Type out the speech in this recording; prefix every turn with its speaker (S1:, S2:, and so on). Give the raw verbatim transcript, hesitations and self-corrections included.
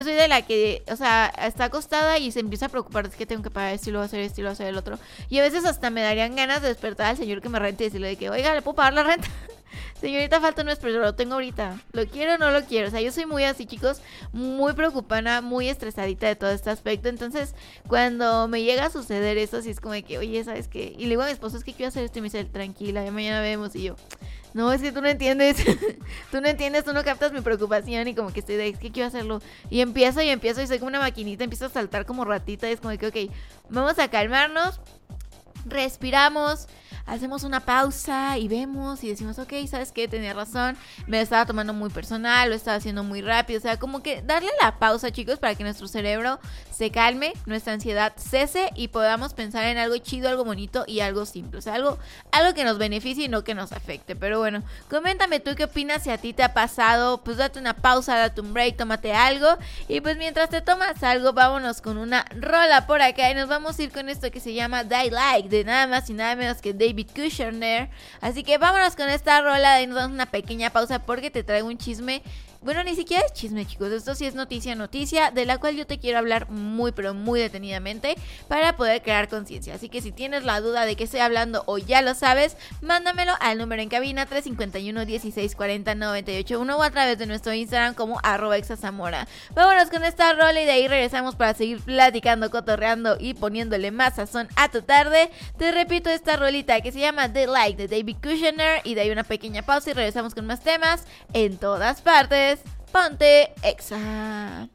S1: soy de la que, o sea, está acostada y se empieza a preocupar, es que tengo que pagar esto y lo voy a hacer esto y lo voy a hacer el otro. Y a veces hasta me darían ganas de despertar al señor que me rente y decirle de que, oiga, ¿le puedo pagar la renta? Señorita, falta un mes, pero lo tengo ahorita. ¿Lo quiero o no lo quiero? O sea, yo soy muy así, chicos, muy preocupada, muy estresadita de todo este aspecto. Entonces, cuando me llega a suceder eso, así es como de que, oye, ¿sabes qué? Y le digo a mi esposo, es que quiero hacer esto y me dice, tranquila, ya mañana vemos. Y yo, no, es que tú no entiendes, tú no entiendes, tú no captas mi preocupación y como que estoy de, es que quiero hacerlo. Y empiezo y empiezo y soy como una maquinita, empiezo a saltar como ratita y es como de que, ok, vamos a calmarnos, respiramos, hacemos una pausa y vemos y decimos, ok, ¿sabes qué? Tenía razón, me lo estaba tomando muy personal, lo estaba haciendo muy rápido, o sea, como que darle la pausa, chicos, para que nuestro cerebro se calme, nuestra ansiedad cese y podamos pensar en algo chido, algo bonito y algo simple, o sea, algo, algo que nos beneficie y no que nos afecte. Pero bueno, coméntame tú qué opinas, si a ti te ha pasado, pues date una pausa, date un break, tómate algo y pues mientras te tomas algo, vámonos con una rola por acá y nos vamos a ir con esto que se llama Die Like, de nada más y nada menos que David Kushner. Así que vámonos con esta rola y nos damos una pequeña pausa porque te traigo un chisme. Bueno, ni siquiera es chisme, chicos, esto sí es noticia, noticia, de la cual yo te quiero hablar muy, pero muy detenidamente para poder crear conciencia. Así que si tienes la duda de qué estoy hablando o ya lo sabes, mándamelo al número en cabina tres cinco uno, dieciséis cuarenta, noventa y ocho uno o a través de nuestro Instagram como arroba exazamora. Vámonos con esta rola y de ahí regresamos para seguir platicando, cotorreando y poniéndole más sazón a tu tarde. Te repito esta rolita que se llama The Like de David Kushner y de ahí una pequeña pausa y regresamos con más temas en todas partes. Ponte Exa.